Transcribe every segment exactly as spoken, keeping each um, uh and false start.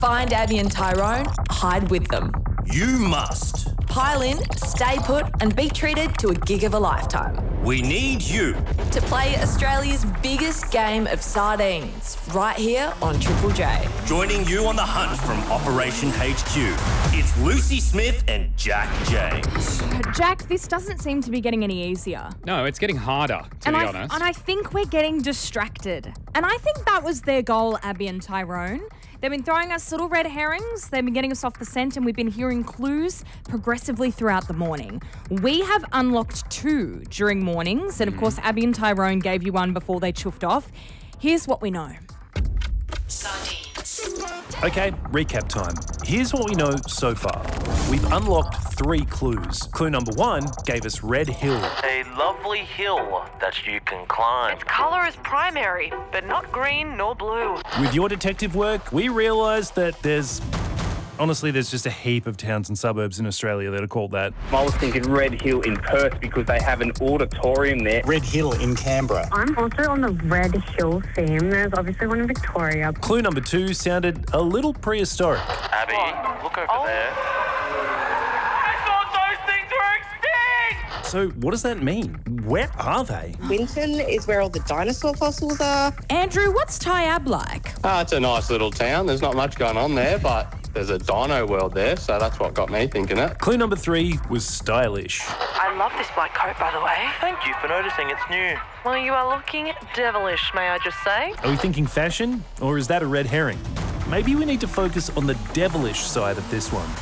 Find Abby and Tyrone, hide with them. You must. Pile in, stay put, and be treated to a gig of a lifetime. We need you. To play Australia's biggest game of sardines, right here on Triple J. Joining you on the hunt from Operation H Q, it's Lucy Smith and Jack James. Jack, this doesn't seem to be getting any easier. No, it's getting harder, to and be I, honest. And I think we're getting distracted. And I think that was their goal, Abby and Tyrone. They've been throwing us little red herrings, they've been getting us off the scent, and we've been hearing clues progressively throughout the morning. We have unlocked two during mornings, and of course Abby and Tyrone gave you one before they chuffed off. Here's what we know. Okay, recap time. Here's what we know so far. We've unlocked three clues. Clue number one gave us Red Hill. A lovely hill that you can climb. Its colour is primary, but not green nor blue. With your detective work, we realised that there's... Honestly, there's just a heap of towns and suburbs in Australia that are called that. I was thinking Red Hill in Perth because they have an auditorium there. Red Hill in Canberra. I'm also on the Red Hill theme. There's obviously one in Victoria. Clue number two sounded a little prehistoric. Abby, look over Oh. there. I thought those things were extinct! So what does that mean? Where are they? Winton is where all the dinosaur fossils are. Andrew, what's Tyab like? Oh, it's a nice little town. There's not much going on there, but there's a dino world there, so that's what got me thinking it. Clue number three was stylish. I love this black coat, by the way. Thank you for noticing, it's new. Well, you are looking devilish, may I just say? Are we thinking fashion, or is that a red herring? Maybe we need to focus on the devilish side of this one.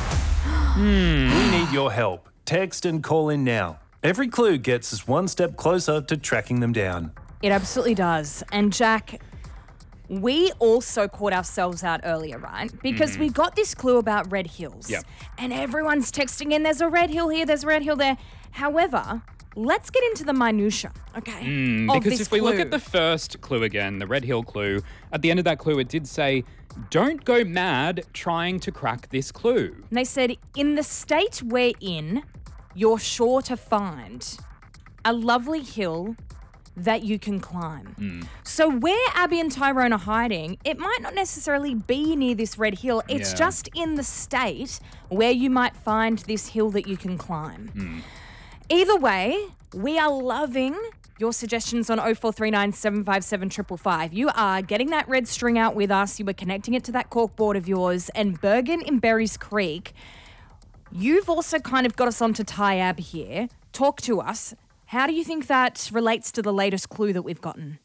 Hmm. We need your help. Text and call in now. Every clue gets us one step closer to tracking them down. It absolutely does. And Jack, we also caught ourselves out earlier, right? Because Mm-hmm. we got this clue about Red Hills. Yep. And everyone's texting in, there's a Red Hill here, there's a Red Hill there. However, let's get into the minutiae, okay? Mm, of because this if we look clue. at the first clue again, the Red Hill clue, at the end of that clue it did say, don't go mad trying to crack this clue. And they said, in the state we're in, you're sure to find a lovely hill that you can climb. Mm. So where Abby and Tyrone are hiding, it might not necessarily be near this red hill. It's Yeah. just in the state where you might find this hill that you can climb. Mm. Either way, we are loving your suggestions on oh four three nine, seven five seven, five five five. You are getting that red string out with us. You are connecting it to that corkboard of yours. And Bergen in Berries Creek, you've also kind of got us onto Tyab here. Talk to us. How do you think that relates to the latest clue that we've gotten?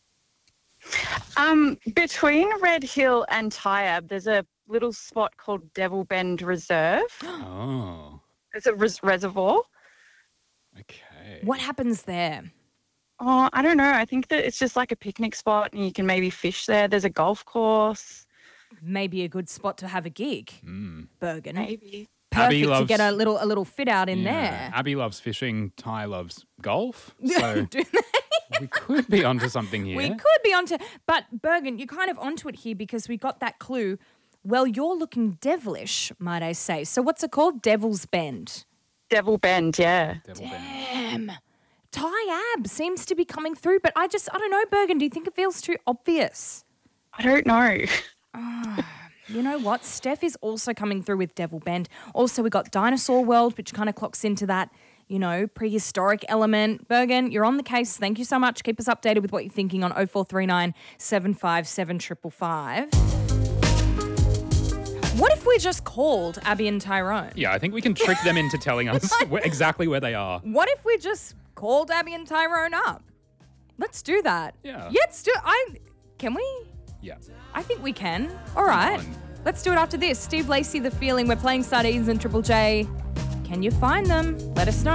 Um, between Red Hill and Tyab, there's a little spot called Devil Bend Reserve. Oh, It's a res- reservoir. okay. What happens there? Oh, I don't know. I think that it's just like a picnic spot and you can maybe fish there. There's a golf course. Maybe a good spot to have a gig, Mm. Bergen. Maybe. Perfect Abby to loves- get a little a little fit out in Yeah. there. Abby loves fishing, Ty loves golf. So Do they? we could be onto something here. We could be onto, but Bergen, you're kind of onto it here because we got that clue. Well, you're looking devilish, might I say. So what's it called? Devil's Bend. Devil Bend, yeah. Devil Bend. Damn. Tyab seems to be coming through, but I just, I don't know, Bergen, do you think it feels too obvious? I don't know. You know what? Steph is also coming through with Devil Bend. Also, we got Dinosaur World, which kind of clocks into that, you know, prehistoric element. Bergen, you're on the case. Thank you so much. Keep us updated with what you're thinking on oh four three nine, seven five seven, five five five. What if we just called Abby and Tyrone? Yeah, I think we can trick them into telling us where, exactly where they are. What if we just called Abby and Tyrone up? Let's do that. Yeah. Yeah, let's do it. I, can we? Yeah. I think we can. All right. on. Let's do it after this. Steve Lacey, The Feeling. We're playing Sardines and Triple J. Can you find them? Let us know.